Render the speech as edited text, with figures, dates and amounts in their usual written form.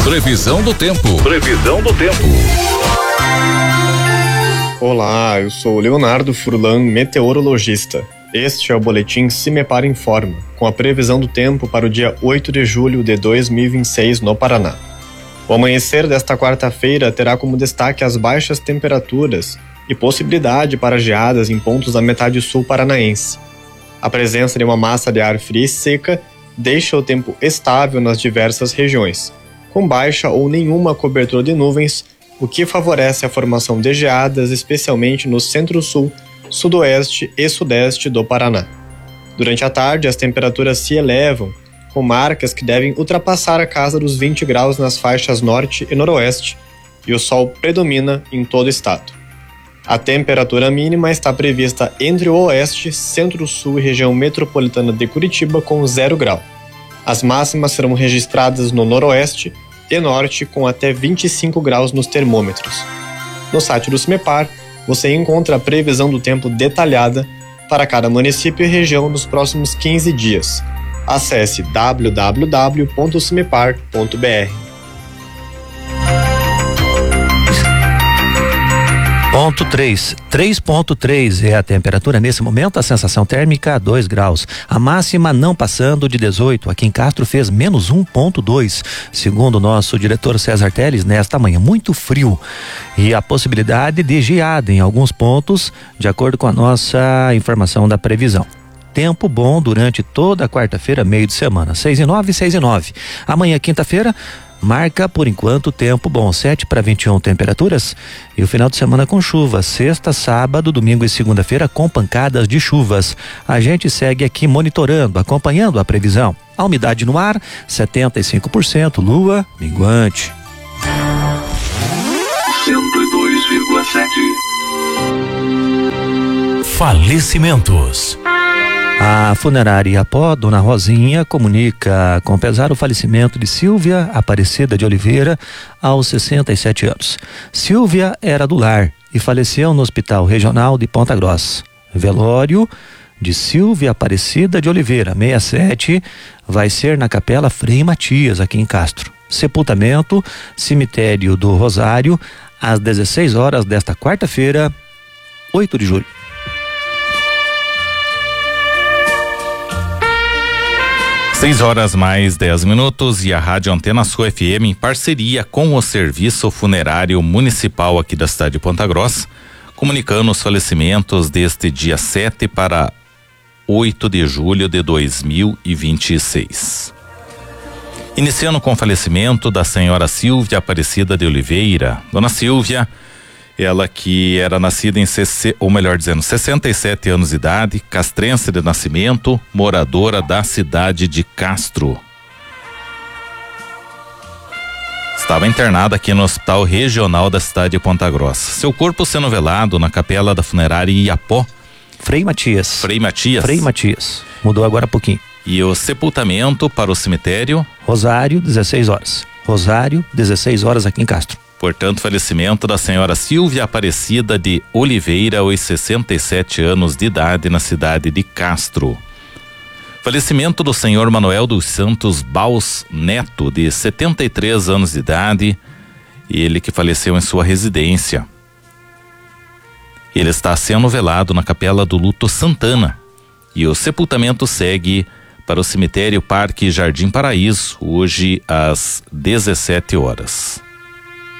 Previsão do tempo. Olá, eu sou Leonardo Furlan, meteorologista. Este é o boletim CIMEPAR Informa, com a previsão do tempo para o dia 8 de julho de 2026 no Paraná. O amanhecer desta quarta-feira terá como destaque as baixas temperaturas e possibilidade para geadas em pontos da metade sul paranaense. A presença de uma massa de ar fria e seca deixa o tempo estável nas diversas regiões, com baixa ou nenhuma cobertura de nuvens, o que favorece a formação de geadas, especialmente no centro-sul, sudoeste e sudeste do Paraná. Durante a tarde, as temperaturas se elevam, com marcas que devem ultrapassar a casa dos 20 graus nas faixas norte e noroeste, e o sol predomina em todo o estado. A temperatura mínima está prevista entre o oeste, centro-sul e região metropolitana de Curitiba com 0 grau. As máximas serão registradas no noroeste e norte com até 25 graus nos termômetros. No site do CIMEPAR, você encontra a previsão do tempo detalhada para cada município e região nos próximos 15 dias. Acesse www.cimepar.br. Ponto 3.3 é a temperatura nesse momento, a sensação térmica 2 graus. A máxima não passando de 18. Aqui em Castro fez menos 1.2. Segundo o nosso diretor César Teles, nesta manhã, muito frio. E a possibilidade de geada em alguns pontos, de acordo com a nossa informação da previsão. Tempo bom durante toda a quarta-feira, meio de semana. 6 e 9, 6 e 9. Amanhã, quinta-feira, marca, por enquanto, tempo bom, 7 para 21 temperaturas e o final de semana com chuva, sexta, sábado, domingo e segunda-feira com pancadas de chuvas. A gente segue aqui monitorando, acompanhando a previsão. A umidade no ar, 75%, lua minguante. 102,7. Falecimentos. A funerária Iapó, Dona Rosinha, comunica com pesar o falecimento de Silvia Aparecida de Oliveira aos 67 anos. Silvia era do lar e faleceu no Hospital Regional de Ponta Grossa. Velório de Silvia Aparecida de Oliveira, 67, vai ser na Capela Frei Matias, aqui em Castro. Sepultamento, Cemitério do Rosário, às 16 horas desta quarta-feira, 8 de julho. 6 horas mais 10 minutos e a Rádio Antena Sul FM, em parceria com o Serviço Funerário Municipal aqui da cidade de Ponta Grossa, comunicando os falecimentos deste dia 7 para 8 de julho de 2026. Iniciando com o falecimento da senhora Silvia Aparecida de Oliveira. Dona Silvia, ela que era nascida em 67 anos de idade, castrense de nascimento, moradora da cidade de Castro. Estava internada aqui no Hospital Regional da cidade de Ponta Grossa. Seu corpo sendo velado na capela da funerária Iapó. Frei Matias. Mudou agora há pouquinho. E o sepultamento para o cemitério? Rosário, 16 horas. Rosário, 16 horas aqui em Castro. Portanto, falecimento da senhora Silvia Aparecida de Oliveira, aos 67 anos de idade, na cidade de Castro. Falecimento do senhor Manuel dos Santos Baus Neto, de 73 anos de idade, ele que faleceu em sua residência. Ele está sendo velado na Capela do Luto Santana e o sepultamento segue para o cemitério Parque Jardim Paraíso, hoje às 17 horas.